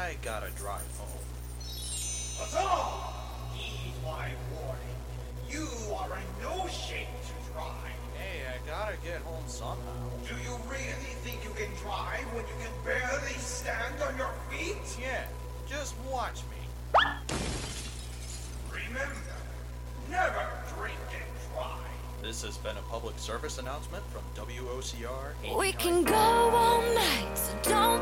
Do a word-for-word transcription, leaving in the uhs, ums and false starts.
I gotta drive home. Huzzah! Heed my warning. You are in no shape to drive. Hey, I gotta get home somehow. Do you really think you can drive when you can barely stand on your feet? Yeah, just watch me. Remember, never drink and drive. This has been a public service announcement from W O C R. We can go all night, so don't